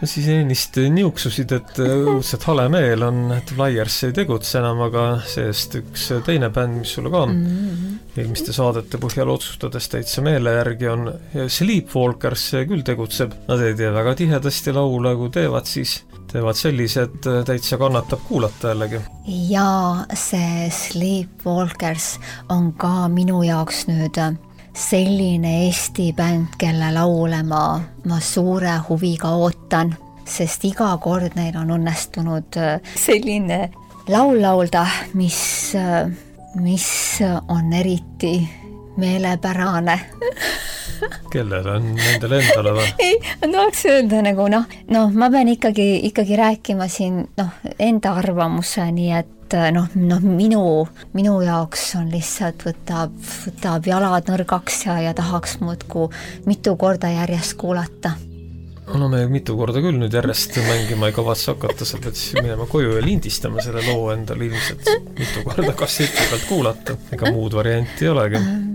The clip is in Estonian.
Siis ennist niuksusid, et õudselt hale meel on, et Flyers ei tegutse enam, aga seest üks teine bänd, mis sulle ka eelmiste saadete põhjal otsustades täitsa meele järgi on Sleepwalkers, küll tegutseb. Nad ei tee väga tihedasti laule, kui teevad, siis teevad sellised, täitsa kannatab kuulata jällegi. Ja see Sleepwalkers on ka minu jaoks nüüd selline Eesti bänd, kelle laule ma suure huviga ootan, sest iga kord neil on õnnestunud selline laul laulda, mis on eriti meelepärane. Kellel on nendele endale või? Ei, ma tahaks öelda nagu ma pean ikkagi rääkima siin enda arvamuse, nii et minu jaoks on lihtsalt võtab jalad nõrgaks ja tahaks muudku mitu korda järjest kuulata. No me mitu korda küll nüüd järjest mängima ei kavatse hakata, sa pead siis minema koju ja lindistama selle loo endale ilmselt mitu korda kasseti pealt kuulata, ega muud varianti ei olegi.